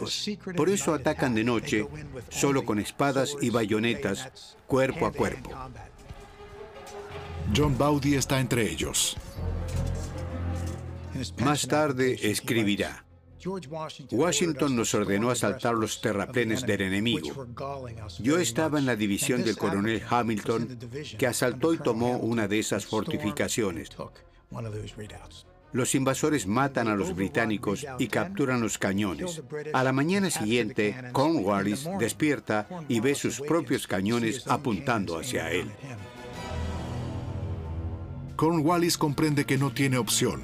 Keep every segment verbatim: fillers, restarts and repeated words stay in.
enemigos. Por eso atacan de noche, solo con espadas y bayonetas, cuerpo a cuerpo. John Bowdy está entre ellos. Más tarde escribirá: Washington nos ordenó asaltar los terraplenes del enemigo. Yo estaba en la división del coronel Hamilton, que asaltó y tomó una de esas fortificaciones. Los invasores matan a los británicos y capturan los cañones. A la mañana siguiente, Cornwallis despierta y ve sus propios cañones apuntando hacia él. Cornwallis comprende que no tiene opción.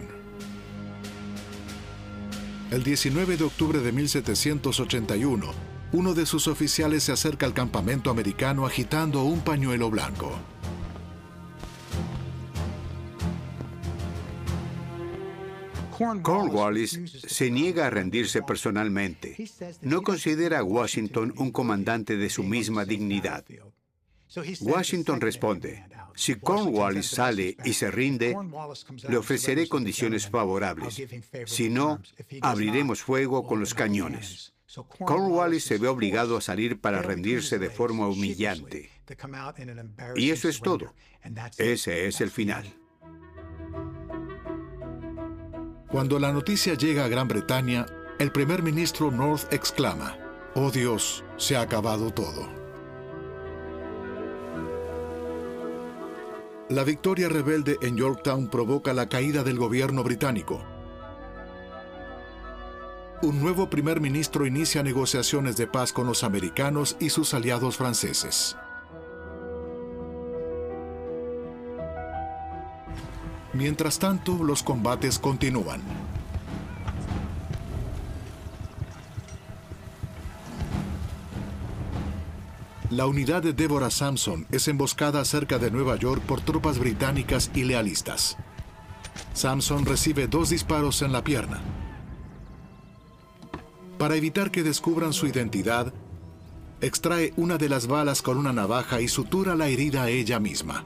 El diecinueve de octubre de mil setecientos ochenta y uno, uno de sus oficiales se acerca al campamento americano agitando un pañuelo blanco. Cornwallis se niega a rendirse personalmente. No considera a Washington un comandante de su misma dignidad. Washington responde: si Cornwallis sale y se rinde, le ofreceré condiciones favorables. Si no, abriremos fuego con los cañones. Cornwallis se ve obligado a salir para rendirse de forma humillante. Y eso es todo. Ese es el final. Cuando la noticia llega a Gran Bretaña, el primer ministro North exclama: «Oh Dios, se ha acabado todo». La victoria rebelde en Yorktown provoca la caída del gobierno británico. Un nuevo primer ministro inicia negociaciones de paz con los americanos y sus aliados franceses. Mientras tanto, los combates continúan. La unidad de Deborah Sampson es emboscada cerca de Nueva York por tropas británicas y lealistas. Sampson recibe dos disparos en la pierna. Para evitar que descubran su identidad, extrae una de las balas con una navaja y sutura la herida a ella misma.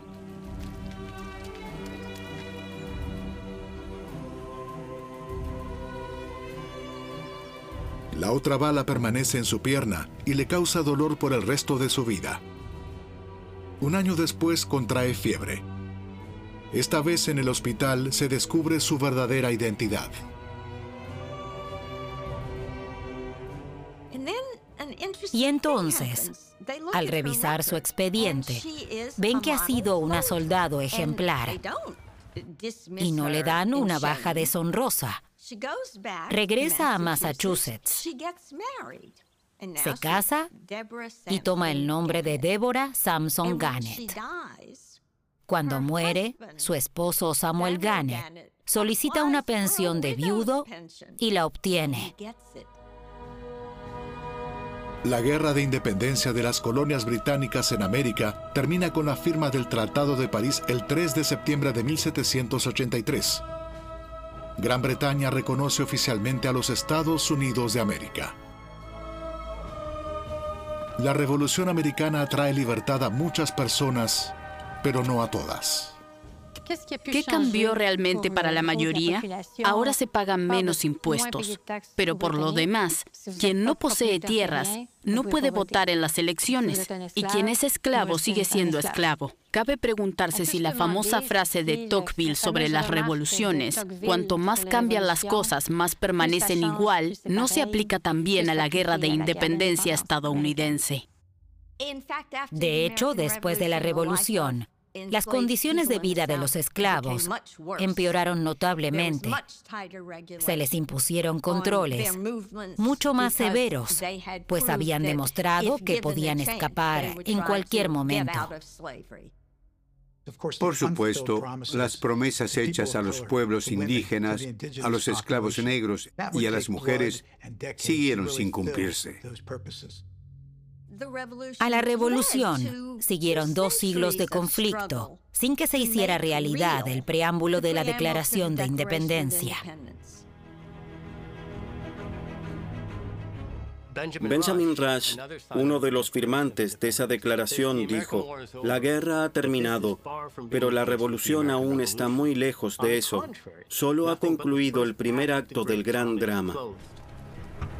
La otra bala permanece en su pierna y le causa dolor por el resto de su vida. Un año después contrae fiebre. Esta vez en el hospital se descubre su verdadera identidad. Y entonces, al revisar su expediente, ven que ha sido una soldado ejemplar y no le dan una baja deshonrosa. Regresa a Massachusetts, se casa y toma el nombre de Deborah Sampson Gannett. Cuando muere, su esposo Samuel Gannett solicita una pensión de viudo y la obtiene. La guerra de independencia de las colonias británicas en América termina con la firma del Tratado de París el tres de septiembre de mil setecientos ochenta y tres. Gran Bretaña reconoce oficialmente a los Estados Unidos de América. La Revolución Americana trae libertad a muchas personas, pero no a todas. ¿Qué cambió realmente para la mayoría? Ahora se pagan menos impuestos, pero por lo demás, quien no posee tierras no puede votar en las elecciones, y quien es esclavo sigue siendo esclavo. Cabe preguntarse si la famosa frase de Tocqueville sobre las revoluciones, cuanto más cambian las cosas, más permanecen igual, no se aplica también a la guerra de independencia estadounidense. De hecho, después de la revolución, las condiciones de vida de los esclavos empeoraron notablemente. Se les impusieron controles mucho más severos, pues habían demostrado que podían escapar en cualquier momento. Por supuesto, las promesas hechas a los pueblos indígenas, a los esclavos negros y a las mujeres siguieron sin cumplirse. A la revolución siguieron dos siglos de conflicto, sin que se hiciera realidad el preámbulo de la Declaración de Independencia. Benjamin Rush, uno de los firmantes de esa declaración, dijo: «La guerra ha terminado, pero la revolución aún está muy lejos de eso. Solo ha concluido el primer acto del gran drama».